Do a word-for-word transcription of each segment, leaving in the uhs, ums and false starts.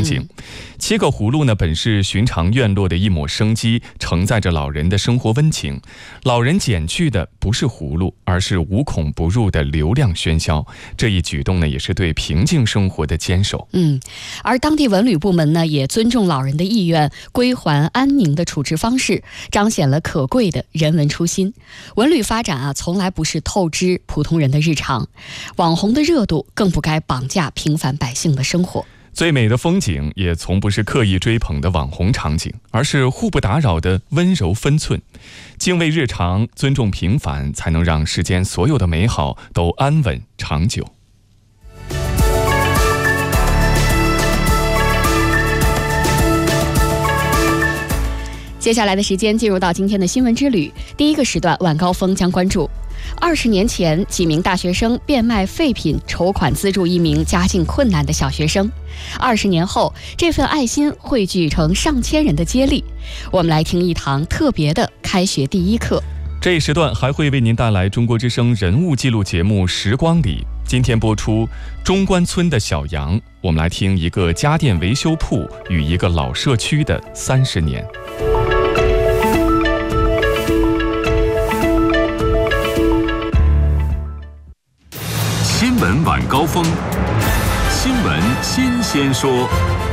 景。嗯、七个葫芦呢，本是寻常院落的一抹生机，承载着老人的生活温情。老人减去的不是葫芦，而是无孔不入的流量喧嚣。这一举动呢，也是对平静生活的坚守。 嗯，而当地文旅部门呢，也尊重老人的意愿，归还安宁的处置方式，彰显了可贵的人文初心。文旅发展啊，从来不是透支普通人的日常，网红的热度更不该绑架平凡百姓的生活。 最美的风景也从不是刻意追捧的网红场景，而是互不打扰的温柔分寸。敬畏日常，尊重平凡，才能让世间所有的美好都安稳长久。 接下来的时间进入到今天的新闻之旅，第一个时段晚高峰将关注二十年前几名大学生变卖废品筹款资助一名家境困难的小学生，二十年后这份爱心汇聚成上千人的接力。我们来听一堂特别的开学第一课。 这一时段还会为您带来中国之声人物记录节目《时光里》，今天播出中关村的小杨。我们来听一个家电维修铺与一个老社区的三十年。 新闻晚高峰，新闻新鲜说。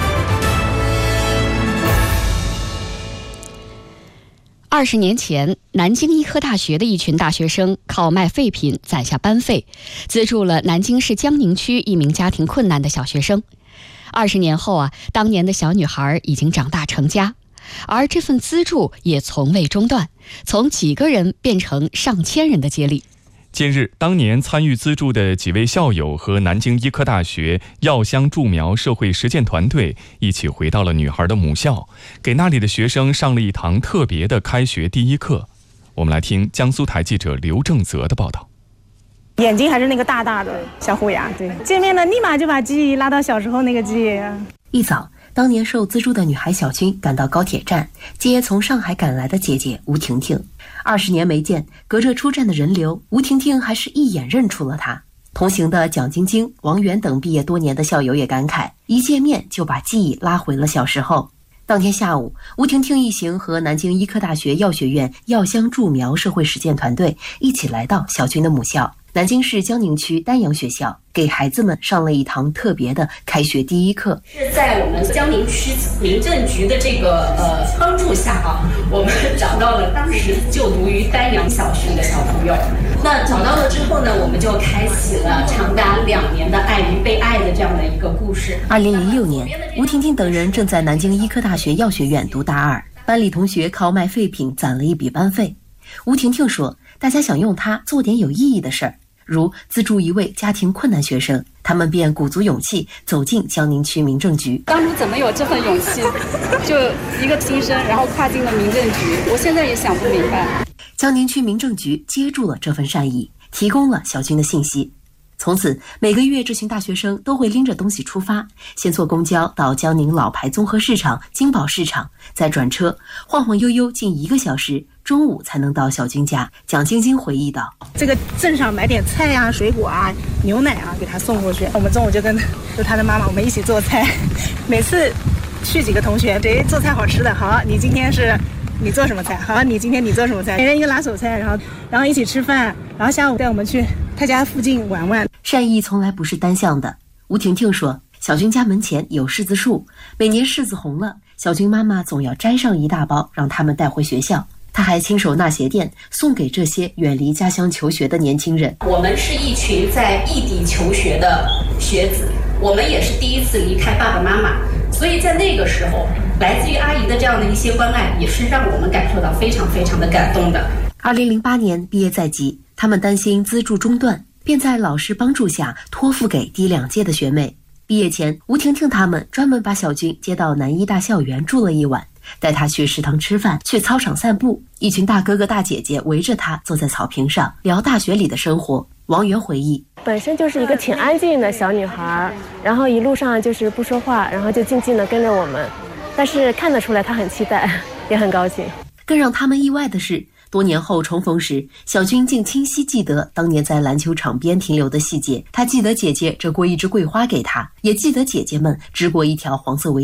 二十年前，南京医科大学的一群大学生靠卖废品攒下班费，资助了南京市江宁区一名家庭困难的小学生。二十年后啊，当年的小女孩已经长大成家，而这份资助也从未中断，从几个人变成上千人的接力。 近日，当年参与资助的几位校友和南京医科大学药香助苗社会实践团队一起回到了女孩的母校，给那里的学生上了一堂特别的开学第一课。我们来听江苏台记者刘正泽的报道。 眼睛还是那个大大的小虎牙，对，见面了立马就把记忆拉到小时候那个记忆。 一早，当年受资助的女孩小军赶到高铁站，接从上海赶来的姐姐吴婷婷。二十年没见，隔着出站的人流，吴婷婷还是一眼认出了她。同行的蒋晶晶、王源等毕业多年的校友也感慨，一见面就把记忆拉回了小时候。当天下午，吴婷婷一行和南京医科大学药学院药香助苗社会实践团队一起来到小军的母校南京市江宁区丹阳学校，给孩子们上了一堂特别的开学第一课。 是在我们江宁区民政局的这个呃帮助下啊，我们找到了当时就读于丹阳小学的小朋友。那找到了之后呢，我们就开启了长达两年的爱与被爱的这样的一个故事。 二零零六年，吴婷婷等人正在南京医科大学药学院读大二，班里同学靠卖废品攒了一笔班费。吴婷婷说，大家想用它做点有意义的事儿，如资助一位家庭困难学生，他们便鼓足勇气走进江宁区民政局。 当初怎么有这份勇气，就一个新生，然后跨进了民政局，我现在也想不明白。 江宁区民政局接住了这份善意，提供了小军的信息。从此，每个月这群大学生都会拎着东西出发，先坐公交到江宁老牌综合市场、金宝市场，再转车，晃晃悠悠近一个小时，中午才能到小军家。蒋晶晶回忆道：“ 这个镇上买点菜啊、水果啊、牛奶啊，给他送过去。我们中午就跟就他的妈妈，我们一起做菜。每次去几个同学，谁做菜好吃的，好，你今天是。”你做什么菜？好，你今天你做什么菜？每人一个拿手菜，然后然后一起吃饭，然后下午带我们去他家附近玩玩。 善意从来不是单向的。吴婷婷说，小军家门前有柿子树，每年柿子红了，小军妈妈总要摘上一大包，让他们带回学校。她还亲手纳鞋垫，送给这些远离家乡求学的年轻人。 我们是一群在异地求学的学子，我们也是第一次离开爸爸妈妈，所以在那个时候，来自于阿姨的这样的一些关爱，也是让我们感受到非常非常的感动的。 二零零八年毕业在即，他们担心资助中断，便在老师帮助下托付给低两届的学妹。毕业前，吴婷婷他们专门把小军接到南医大校园住了一晚，带他去食堂吃饭，去操场散步。一群大哥哥大姐姐围着他坐在草坪上聊大学里的生活。王源回忆， 本身就是一个挺安静的小女孩，然后一路上就是不说话，然后就静静的跟着我们，但是看得出来她很期待，也很高兴。 更让他们意外的是，多年后重逢时，小军竟清晰记得当年在篮球场边停留的细节。他记得姐姐折过一枝桂花给他，也记得姐姐们织过一条黄色围